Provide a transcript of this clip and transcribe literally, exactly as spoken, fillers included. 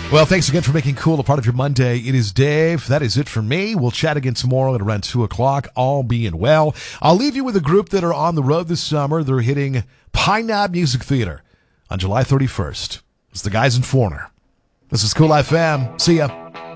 Well, thanks again for making Cool a part of your Monday. It is Dave. That is it for me. We'll chat again tomorrow at around two o'clock, all being well. I'll leave you with a group that are on the road this summer. They're hitting Pine Knob Music Theater on July thirty-first. It's the guys in Foreigner. This is Cool F M. See ya.